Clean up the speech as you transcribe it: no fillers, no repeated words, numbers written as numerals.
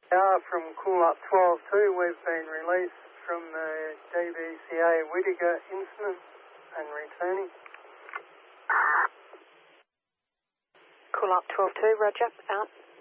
From Cool Up 12-2, we've been released from the DBCA Whittaker incident and returning. Cool Up 12-2, roger, out.